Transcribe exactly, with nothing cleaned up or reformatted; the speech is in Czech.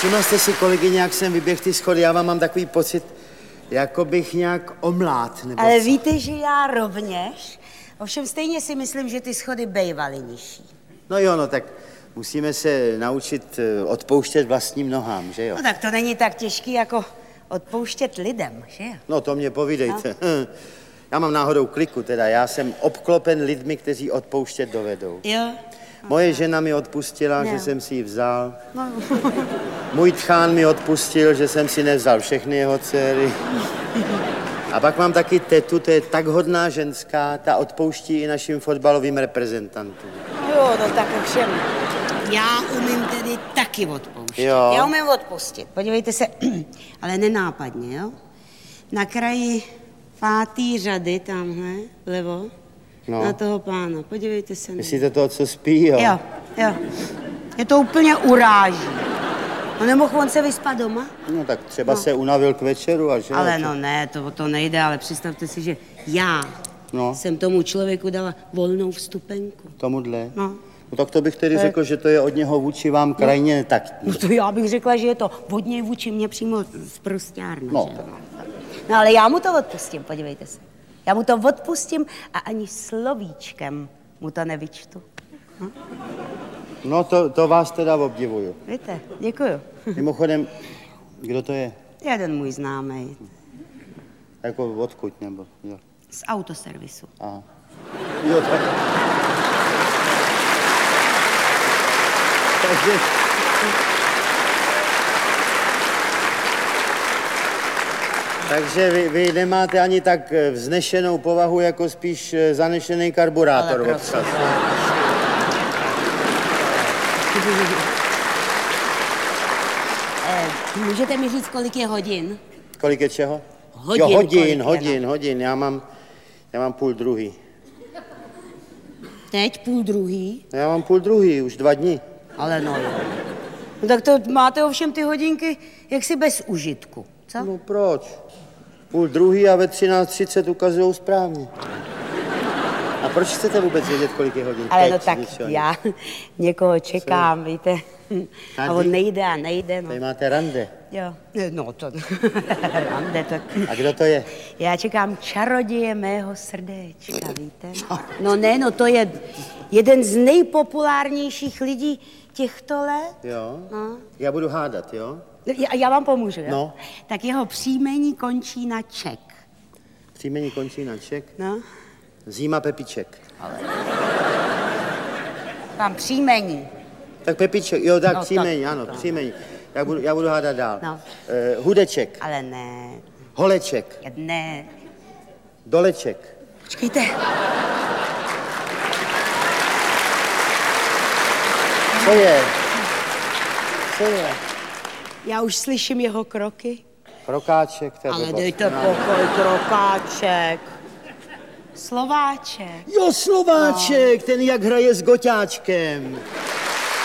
Všimla jste si, kolegyně, jak jsem vyběhl ty schody? Já vám mám takový pocit, jako bych nějak omlát, nebo Ale co? víte, že já rovněž? Ovšem stejně si myslím, že ty schody bejvaly nižší. No jo, no tak musíme se naučit odpouštět vlastním nohám, že jo? No tak to není tak těžký, jako odpouštět lidem, že jo? No to mě povídejte. No. Já mám náhodou kliku, teda já jsem obklopen lidmi, kteří odpouštět dovedou. Jo. Moje žena mi odpustila, No. že jsem si ji vzal. No. Můj tchán mi odpustil, že jsem si nevzal všechny jeho dcery. A pak mám taky tetu, to je tak hodná ženská, ta odpouští i našim fotbalovým reprezentantům. Jo, no tak ovšem. Já umím tedy taky odpouštět. Jo. Já umím odpustit. Podívejte se, ale nenápadně, jo? Na kraji pátý řady tamhle, vlevo, No. na toho pána. Podívejte se. Myslíte toho, co spí, jo? Jo, jo. Je to úplně uráží. No nemohl on se vyspat doma? No tak třeba No. se unavil k večeru a že... Ale no ne, to o to nejde, ale představte si, že já No. jsem tomu člověku dala volnou vstupenku. Tomuhle? No. No tak to bych tedy To je- řekl, že to je od něho vůči vám krajně netaktní. No to já bych řekla, že je to od něj vůči mě přímo z prostárny. No. Že? No ale já mu to odpustím, podívejte se. Já mu to odpustím a ani slovíčkem mu to nevyčtu. No to, to vás teda obdivuju. Víte, děkuju. Mimochodem, kdo to je? Jeden můj známý Jako odkud nebo? Jo. z autoservisu. Aha. Jo, tak... Takže... Takže vy, vy nemáte ani tak vznešenou povahu, jako spíš zanešený karburátor Ale občas. Eh, můžete mi říct, kolik je hodin? Kolik je čeho? Hodin, Jo, kolik hodin, je, hodin, no. hodin. Já mám, já mám půl druhý. Teď půl druhý? Já mám půl druhý, už dva dny. Ale no jo. No tak to máte ovšem ty hodinky jaksi bez užitku, co? No proč? Půl druhý a ve třináct třicet ukazujou správně. A proč chcete vůbec vědět, kolik je hodin? Ale Teď, no tak když jo, já někoho čekám, víte. A on Tady? nejde a nejde, no. Tady máte rande. Jo, no to, rande to. A kdo to je? Já čekám čaroděje mého srdéčka, víte. No ne, no to je jeden z nejpopulárnějších lidí těchto let. Jo? No. Já budu hádat, jo? Já, já vám pomůžu, jo? No. Tak jeho příjmení končí na Ček. Příjmení končí na Ček. No. Zima Pepiček. Tam příjmení. Tak Pepiček, jo, tak No, příjmení, tak- ano, no. příjmení. Já budu, já budu hádat dál. No. Uh, hudeček, Ale ne, holeček, ne. doleček. Počkejte. Co je? Co je? Já už slyším jeho kroky. Krokáček, to je Ale blbost. dejte pokoj, krokáček. Slováček. Jo, Slováček, ten jak hraje s Goťáčkem.